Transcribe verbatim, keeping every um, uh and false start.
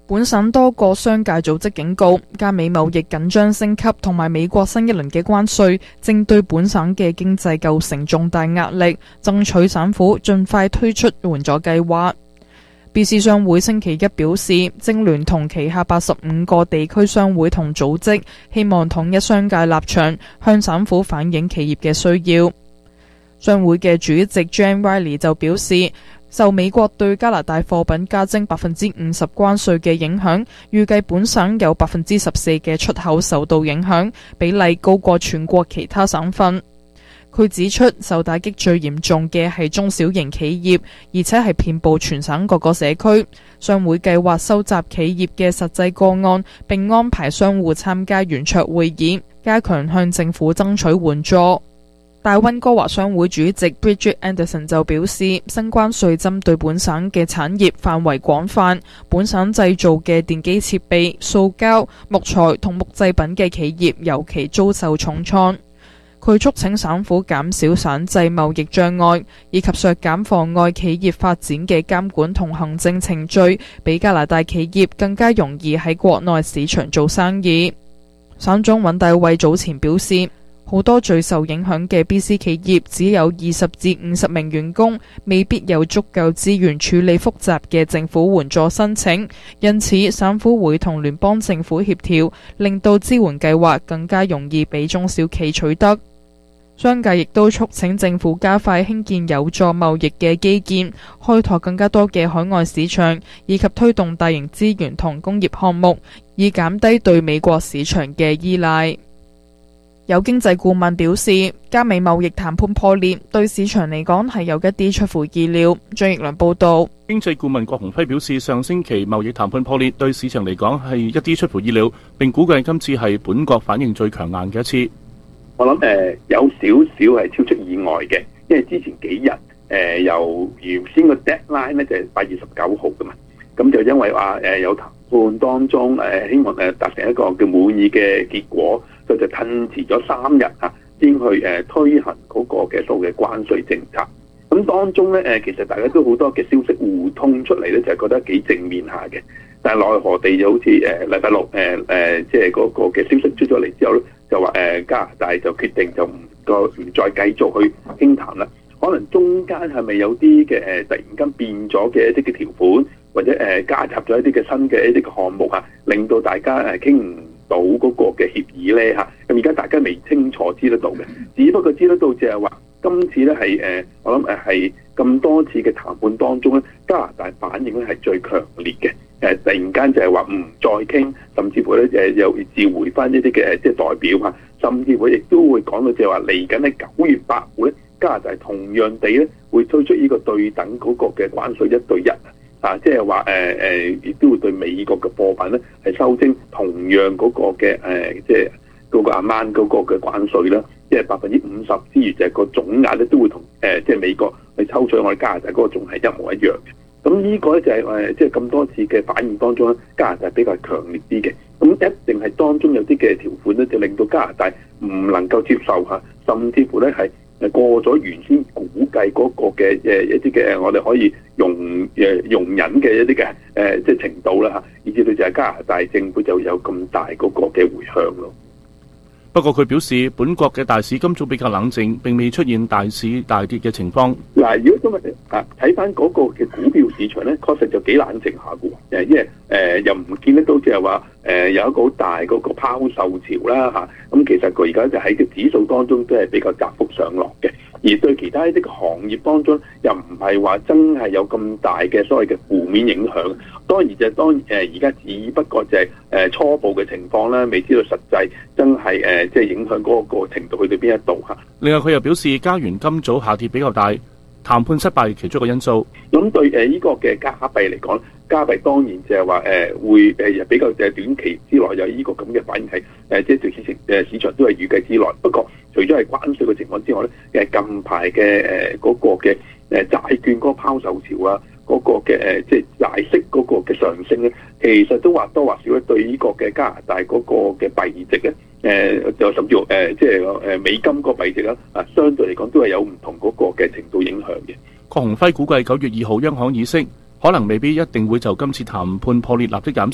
本省多個商界組織警告，加美貿易緊張升級同埋美國新一輪嘅關稅，正對本省嘅經濟構成重大壓力，爭取省府盡快推出援助計劃。B C 商會星期一表示，正聯同旗下八十五個地區商會同組織，希望統一商界立場，向省府反映企業嘅需要。商會嘅主席 Jan Riley 就表示，受美國對加拿大貨品加徵百分之五十關稅嘅影響，預計本省有百分之十四嘅出口受到影響，比例高過全國其他省份。佢指出，受打擊最嚴重嘅係中小型企業，而且係遍佈全省各個社區。商會計劃收集企業嘅實際個案，並安排商戶參加圓桌會議，加強向政府爭取援助。大溫哥華商會主席 Bridget Anderson 就表示，新關稅針對本省嘅產業範圍廣泛，本省製造嘅電機設備、塑膠、木材同木製品嘅企業尤其遭受重創。佢促請省府減少省際貿易障礙，以及削減妨礙企業發展嘅監管同行政程序，俾加拿大企業更加容易喺國內市場做生意。省長尹大衛早前表示，好多最受影響嘅 B C 企業只有二十至五十名員工，未必有足夠資源處理複雜嘅政府援助申請，因此省府會同聯邦政府協調，令到支援計劃更加容易俾中小企取得。商界亦都促請政府加快興建有助貿易嘅基建，開拓更加多嘅海外市場，以及推動大型資源同工業項目，以減低對美國市場嘅依賴。有經濟顧問表示，加美貿易談判破裂對市場嚟講係有一啲出乎意料。張奕良報道。 經濟顧問郭鴻輝表示，上星期貿易談判破裂對市場嚟講係一啲出乎意料，並估計今次係本國反應最強硬嘅一次。 我諗誒、呃、有少少係超出意外嘅，因為之前幾日誒、呃、由原先個 deadline 咧就係八月十九號噶嘛，咁就因為話誒、呃、有談判當中誒、呃、希望誒達成一個叫滿意嘅結果，所以就褪遲咗三日啊，先去誒、呃、推行嗰個嘅所謂嘅關稅政策。咁當中咧誒、呃、其實大家都好多嘅消息互通出嚟咧，就係覺得幾正面下嘅。但係奈何地就好似誒禮拜六誒誒即係嗰個嘅消息出咗嚟之後咧，就話誒、呃、加拿大就決定就唔個唔再繼續去傾談啦。可能中間係咪有啲嘅誒突然間變咗嘅一啲嘅條款，或者誒、呃、加插咗一啲嘅新嘅一啲嘅項目啊，令到大家誒傾唔到嗰個嘅協議咧嚇。咁而家大家未清楚知得到嘅，只不過知得到就係話今次咧係誒我諗誒係咁多次嘅談判當中咧，加拿大反應咧係最強烈嘅。誒突然間就係話唔再傾，甚至乎咧誒又召回翻一啲嘅即係代表嚇，甚至乎亦都會講到就係話嚟緊喺九月八號咧，加拿大同樣地咧會推出呢個對等嗰個嘅關稅一對一啊，即係話誒誒亦都會對美國嘅貨品咧係收徵同樣嗰個嘅誒即係嗰個 amount嗰個嘅關稅啦，即係百分之五十之餘就係個總額咧都會同誒即係美國去抽取我哋加拿大嗰個總係一模一樣嘅。咁呢個咧就係誒，即係咁多次嘅反應當中咧，加拿大比較強烈啲嘅。咁一定係當中有啲嘅條款咧，就令到加拿大唔能夠接受嚇，甚至乎咧係誒過咗原先估計嗰個嘅誒一啲嘅我哋可以容誒容忍嘅一啲嘅誒即係程度啦嚇，以至到就係加拿大政府就有咁大嗰個嘅迴響咯。 不過佢表示，本國嘅大市今早比較冷靜，並未出現大市大跌嘅情況。 嗱，如果今日啊睇翻嗰個嘅股票市場咧，確實就幾冷靜下嘅喎。誒，因為誒又唔見得到，即係話誒有一個好大嗰個拋售潮啦嚇。咁其實佢而家就喺個指數當中都係比較窄幅上落嘅。而對其他一啲嘅行業當中，又唔係話真係有咁大嘅所謂嘅負面影響。當然就係當誒而家只不過就係誒初步嘅情況啦，未知道實際真係誒即係影響嗰個程度去到邊一度嚇。 另外佢又表示，加元今早下跌比較大，談判失敗其中一個因素。 咁對誒呢個嘅加幣嚟講，加幣當然就係話誒會誒比較誒短期之內有呢個咁嘅反應係誒即係對市場誒市場都係預計之內。不過除咗係關稅嘅情況之外咧，誒近排嘅誒嗰個嘅誒債券嗰個拋售潮啊，嗰、那個嘅誒即係債息嗰個嘅上升咧，其實都或多或少咧對呢個嘅加拿大嗰個嘅幣值咧，誒、呃、就甚至乎誒即係誒美金個幣值啦，啊相對嚟講都係有唔同嗰個嘅程度影響嘅。 郭鴻輝估計九月二號央行議息可能未必一定會就今次談判破裂立即減